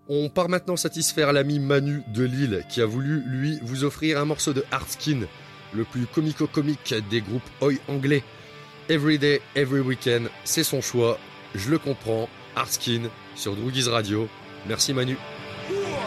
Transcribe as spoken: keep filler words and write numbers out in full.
On part maintenant satisfaire l'ami Manu de Lille qui a voulu, lui, vous offrir un morceau de Hardkin, le plus comico-comique des groupes oi anglais. Every Day, Every Weekend, c'est son choix, je le comprends. Hardkin sur Droogies Radio. Merci Manu.